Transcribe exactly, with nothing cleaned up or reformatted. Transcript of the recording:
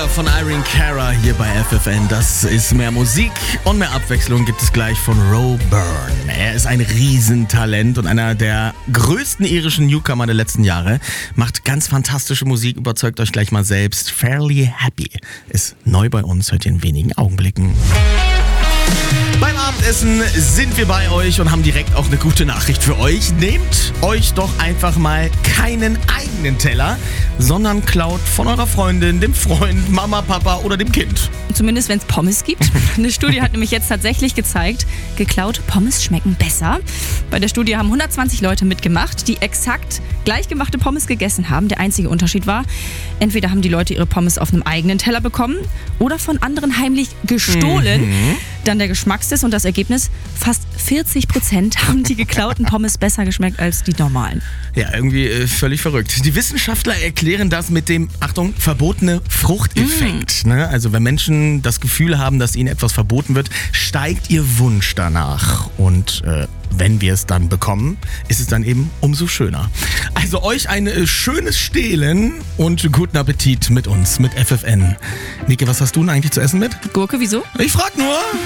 von Irene Cara hier bei F F N. Das ist mehr Musik und mehr Abwechslung gibt es gleich von Ro Byrne. Er ist ein Riesentalent und einer der größten irischen Newcomer der letzten Jahre. Macht ganz fantastische Musik, überzeugt euch gleich mal selbst. Fairly Happy ist neu bei uns, hört ihr in wenigen Augenblicken. Beim Abendessen sind wir bei euch und haben direkt auch eine gute Nachricht für euch. Nehmt euch doch einfach mal keinen eigenen Teller, sondern klaut von eurer Freundin, dem Freund, Mama, Papa oder dem Kind. Zumindest wenn es Pommes gibt. Eine Studie hat nämlich jetzt tatsächlich gezeigt, geklaute Pommes schmecken besser. Bei der Studie haben hundertzwanzig Leute mitgemacht, die exakt gleich gemachte Pommes gegessen haben. Der einzige Unterschied war, entweder haben die Leute ihre Pommes auf einem eigenen Teller bekommen oder von anderen heimlich gestohlen. Mhm. Dann der Geschmackstest und das Ergebnis, fast vierzig Prozent haben die geklauten Pommes besser geschmeckt als die normalen. Ja, irgendwie äh, völlig verrückt. Die Wissenschaftler erklären das mit dem, Achtung, verbotene Fruchteffekt. Mm. Ne? Also wenn Menschen das Gefühl haben, dass ihnen etwas verboten wird, steigt ihr Wunsch danach. Und äh, wenn wir es dann bekommen, ist es dann eben umso schöner. Also euch ein äh, schönes Stehlen und guten Appetit mit uns, mit F F N. Nike, was hast du denn eigentlich zu essen mit? Gurke, wieso? Ich frag nur.